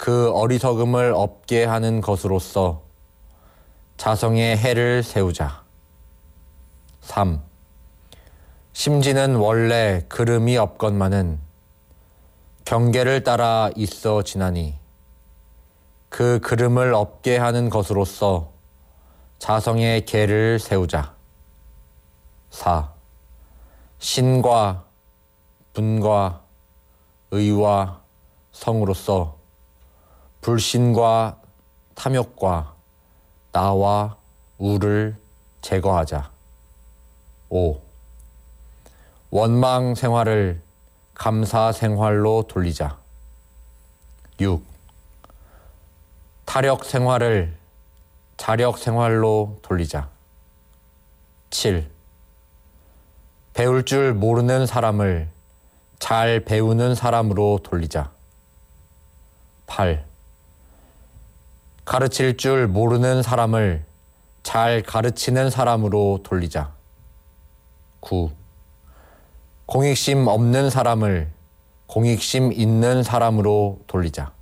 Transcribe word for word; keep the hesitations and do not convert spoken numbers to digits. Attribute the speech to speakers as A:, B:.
A: 그 어리석음을 없게 하는 것으로서 자성의 해를 세우자. 삼. 심지는 원래 그름이 없건만은 경계를 따라 있어 지나니 그 그름을 없게 하는 것으로서 자성의 계를 세우자. 사. 신과 분과 의와 성으로서 불신과 탐욕과 나와 우를 제거하자. 오. 원망 생활을 감사 생활로 돌리자. 육. 타력 생활을 자력 생활로 돌리자. 칠. 배울 줄 모르는 사람을 잘 배우는 사람으로 돌리자. 팔. 가르칠 줄 모르는 사람을 잘 가르치는 사람으로 돌리자. 구. 공익심 없는 사람을 공익심 있는 사람으로 돌리자.